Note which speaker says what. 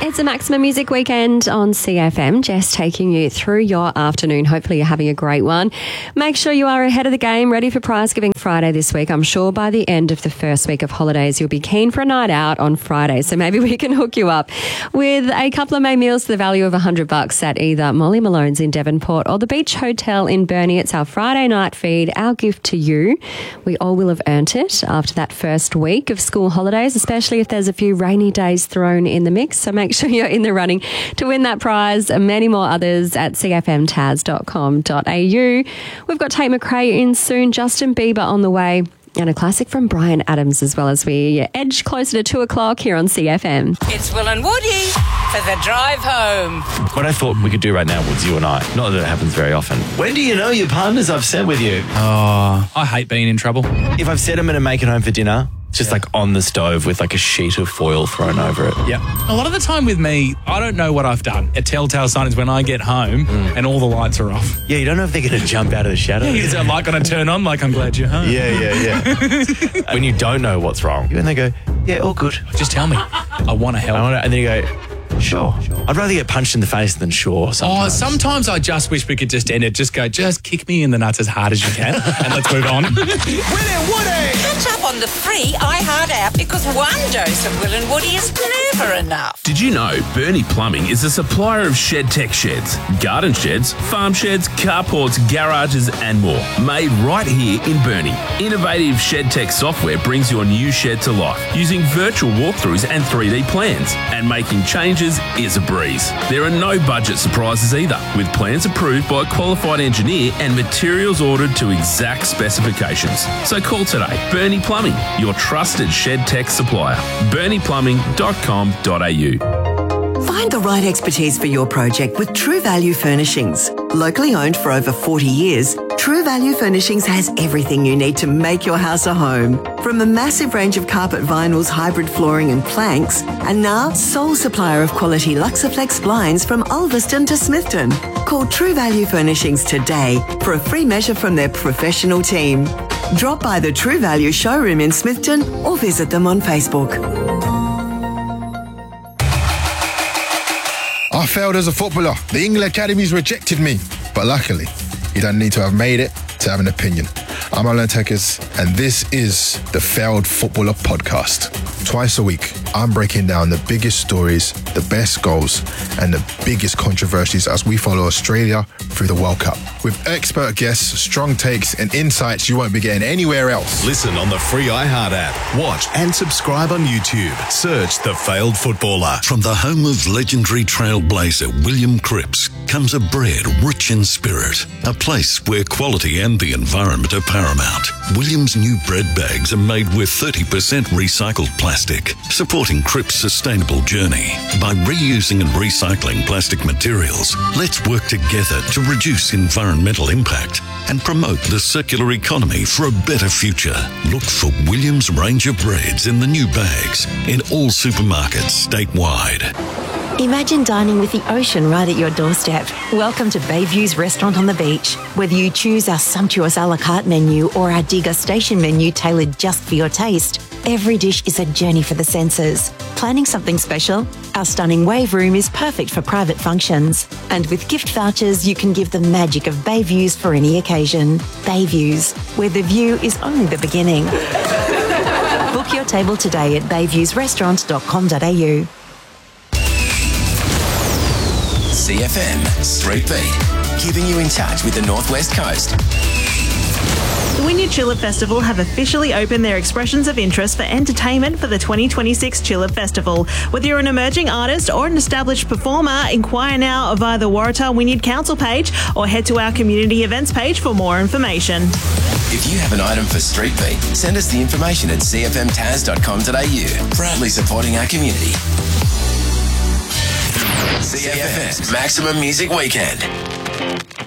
Speaker 1: It's a Maximum Music Weekend on CFM. Jess taking you through your afternoon. Hopefully you're having a great one. Make sure you are ahead of the game, ready for Prize Giving Friday this week. I'm sure by the end of the first week of holidays, you'll be keen for a night out on Friday. So maybe we can hook you up with a couple of main meals to the value of $100 at either Molly Malone's in Devonport or the Beach Hotel in Burnie. It's our Friday night feed, our gift to you. We all will have earned it after that first week of school holidays, especially if there's a few rainy days thrown in the mix. So make sure you're in the running to win that prize and many more others at cfmtaz.com.au. We've got Tate McRae in soon, Justin Bieber on the way, and a classic from Bryan Adams as well as we edge closer to 2 o'clock here on CFM.
Speaker 2: It's Will and Woody for the drive home.
Speaker 3: What I thought we could do right now was you and I. Not that it happens very often. When do you know your partner's upset with you?
Speaker 4: Oh, I hate being in trouble.
Speaker 3: If I've said I'm going to make it home for dinner, just like on the stove with like a sheet of foil thrown over it.
Speaker 4: Yeah. A lot of the time with me, I don't know what I've done. A telltale sign is when I get home and all the lights are off.
Speaker 3: Yeah, you don't know if they're going to jump out of the shadow.
Speaker 4: Yeah, is that light going to turn on? Like, I'm glad you're home.
Speaker 3: Yeah. When you don't know what's wrong, and they go, yeah, all good.
Speaker 4: Just tell me. I want to help.
Speaker 3: And then you go, sure. I'd rather get punched in the face than sure sometimes.
Speaker 4: Sometimes I just wish we could just end it. Just kick me in the nuts as hard as you can and let's move on.
Speaker 2: Will and Woody! Catch up on the free iHeart app because one dose of Will and Woody is never enough.
Speaker 5: Did you know Burnie Plumbing is a supplier of shed tech sheds, garden sheds, farm sheds, carports, garages and more, made right here in Burnie. Innovative shed tech software brings your new shed to life using virtual walkthroughs and 3D plans, and making changes is a breeze. There are no budget surprises either, with plans approved by a qualified engineer and materials ordered to exact specifications. So call today. Burnie Plumbing, your trusted shed tech supplier. BurniePlumbing.com.au.
Speaker 6: Find the right expertise for your project with True Value Furnishings. Locally owned for over 40 years, True Value Furnishings has everything you need to make your house a home. From a massive range of carpet vinyls, hybrid flooring and planks, and now sole supplier of quality Luxaflex blinds from Ulverston to Smithton. Call True Value Furnishings today for a free measure from their professional team. Drop by the True Value showroom in Smithton or visit them on Facebook.
Speaker 7: I failed as a footballer. The England Academies rejected me. But luckily, you don't need to have made it to have an opinion. I'm Alan Tekers, and this is the Failed Footballer Podcast. Twice a week, I'm breaking down the biggest stories, the best goals, and the biggest controversies as we follow Australia through the World Cup. With expert guests, strong takes, and insights you won't be getting anywhere else.
Speaker 8: Listen on the free iHeart app. Watch and subscribe on YouTube. Search The Failed Footballer.
Speaker 9: From the home of legendary trailblazer William Cripps comes a bread rich in spirit, a place where quality and the environment are paramount. William's new bread bags are made with 30% recycled plastic, supporting Cripps' sustainable journey. By reusing and recycling plastic materials, let's work together to reduce environmental impact and promote the circular economy for a better future. Look for William's range of breads in the new bags in all supermarkets statewide.
Speaker 10: Imagine dining with the ocean right at your doorstep. Welcome to Bayview's Restaurant on the Beach. Whether you choose our sumptuous a la carte menu or our degustation menu tailored just for your taste, every dish is a journey for the senses. Planning something special? Our stunning wave room is perfect for private functions. And with gift vouchers, you can give the magic of Bayviews for any occasion. Bayviews, where the view is only the beginning. Book your table today at bayviewsrestaurant.com.au.
Speaker 11: CFM Street Beat, keeping you in touch with the Northwest Coast.
Speaker 12: The Wynyard Chiller Festival have officially opened their expressions of interest for entertainment for the 2026 Chiller Festival. Whether you're an emerging artist or an established performer, inquire now via the Waratah Wynyard Council page or head to our community events page for more information.
Speaker 11: If you have an item for Street Beat, send us the information at cfmtaz.com.au. Proudly supporting our community. CFM's Maximum Music Weekend.